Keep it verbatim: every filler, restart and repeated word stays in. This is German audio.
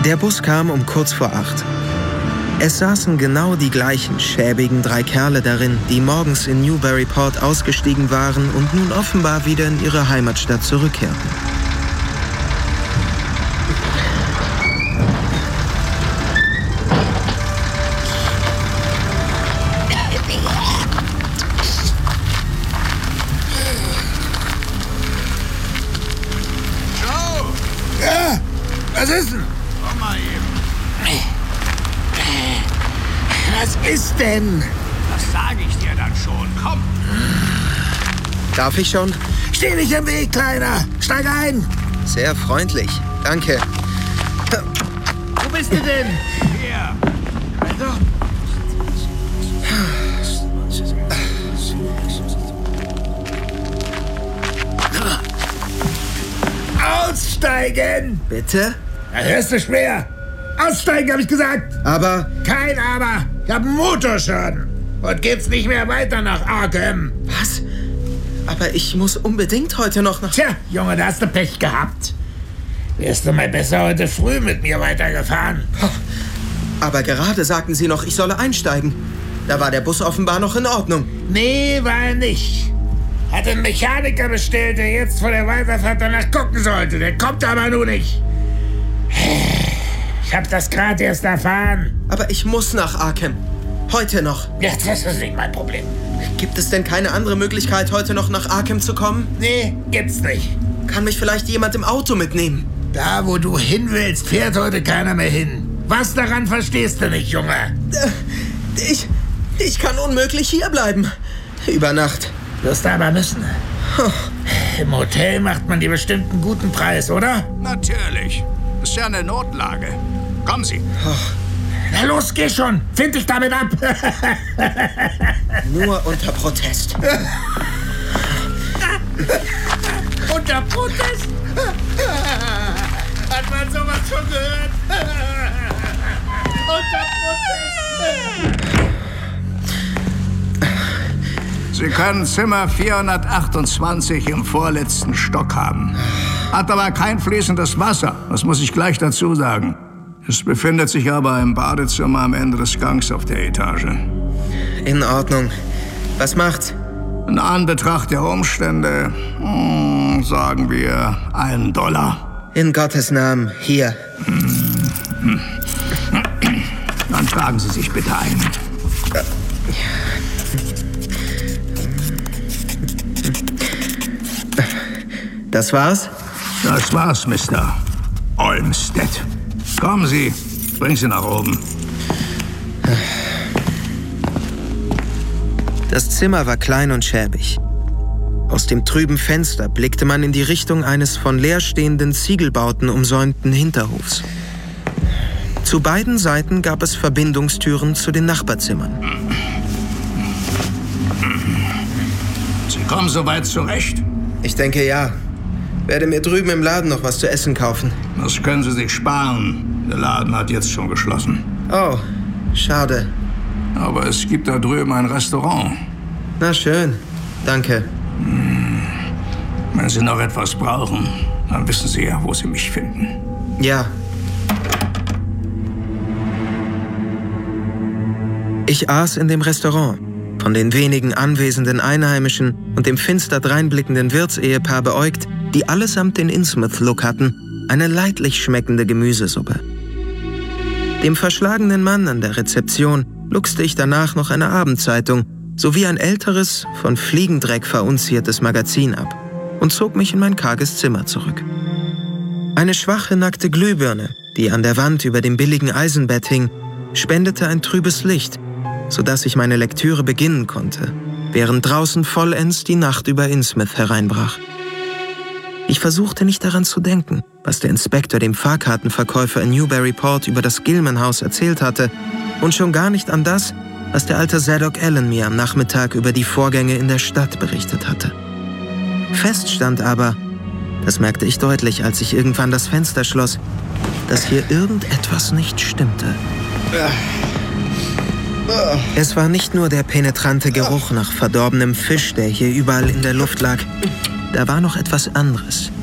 Der Bus kam um kurz vor acht. Es saßen genau die gleichen schäbigen drei Kerle darin, die morgens in Newburyport ausgestiegen waren und nun offenbar wieder in ihre Heimatstadt zurückkehrten. Joe! Ja, was ist denn? Komm mal eben. Was ist denn? Das sage ich dir dann schon. Komm. Darf ich schon? Steh nicht im Weg, Kleiner. Steig ein. Sehr freundlich. Danke. Wo bist du denn? Hier. Also. Aussteigen! Bitte? Da hörst du schwer. Aussteigen, habe ich gesagt. Aber... Kein Aber. Ich hab einen Motorschaden. Und geht's nicht mehr weiter nach Arkham. Was? Aber ich muss unbedingt heute noch nach... Tja, Junge, da hast du Pech gehabt. Wärst du mal besser heute früh mit mir weitergefahren. Aber gerade sagten Sie noch, ich solle einsteigen. Da war der Bus offenbar noch in Ordnung. Nee, war er nicht. Hat einen Mechaniker bestellt, der jetzt vor der Weiterfahrt danach gucken sollte. Der kommt aber nun nicht. Ich hab das gerade erst erfahren. Aber ich muss nach Arkham. Heute noch. Ja, das ist nicht mein Problem. Gibt es denn keine andere Möglichkeit, heute noch nach Arkham zu kommen? Nee, gibt's nicht. Kann mich vielleicht jemand im Auto mitnehmen? Da, wo du hin willst, fährt heute keiner mehr hin. Was daran verstehst du nicht, Junge? Äh, ich... Ich kann unmöglich hierbleiben. Über Nacht. Wirst aber müssen. Im Hotel macht man dir bestimmt einen guten Preis, oder? Natürlich. Ist ja eine Notlage. Kommen Sie. Na los, geh schon. Find dich damit ab. Nur unter Protest. Unter Protest? Hat man sowas schon gehört? Unter Protest? Sie können Zimmer vierhundertachtundzwanzig im vorletzten Stock haben. Hat aber kein fließendes Wasser. Das muss ich gleich dazu sagen. Es befindet sich aber im Badezimmer am Ende des Gangs auf der Etage. In Ordnung. Was macht's? In Anbetracht der Umstände, hm, sagen wir, einen Dollar. In Gottes Namen, hier. Dann tragen Sie sich bitte ein. Das war's? Das war's, Mister Olmsted. Kommen Sie, bring Sie nach oben. Das Zimmer war klein und schäbig. Aus dem trüben Fenster blickte man in die Richtung eines von leerstehenden Ziegelbauten umsäumten Hinterhofs. Zu beiden Seiten gab es Verbindungstüren zu den Nachbarzimmern. Sie kommen soweit zurecht? Ich denke, ja. Werde mir drüben im Laden noch was zu essen kaufen. Das können Sie sich sparen. Der Laden hat jetzt schon geschlossen. Oh, schade. Aber es gibt da drüben ein Restaurant. Na schön, danke. Hm. Wenn Sie noch etwas brauchen, dann wissen Sie ja, wo Sie mich finden. Ja. Ich aß in dem Restaurant. Von den wenigen anwesenden Einheimischen und dem finster dreinblickenden Wirtsehepaar beäugt, die allesamt den Innsmouth-Look hatten, eine leidlich schmeckende Gemüsesuppe. Dem verschlagenen Mann an der Rezeption luchste ich danach noch eine Abendzeitung sowie ein älteres, von Fliegendreck verunziertes Magazin ab und zog mich in mein karges Zimmer zurück. Eine schwache, nackte Glühbirne, die an der Wand über dem billigen Eisenbett hing, spendete ein trübes Licht, sodass ich meine Lektüre beginnen konnte, während draußen vollends die Nacht über Innsmouth hereinbrach. Ich versuchte nicht daran zu denken, was der Inspektor dem Fahrkartenverkäufer in Newburyport über das Gilman-Haus erzählt hatte, und schon gar nicht an das, was der alte Zadok Allen mir am Nachmittag über die Vorgänge in der Stadt berichtet hatte. Fest stand aber, das merkte ich deutlich, als ich irgendwann das Fenster schloss, dass hier irgendetwas nicht stimmte. Es war nicht nur der penetrante Geruch nach verdorbenem Fisch, der hier überall in der Luft lag. Da war noch etwas anderes.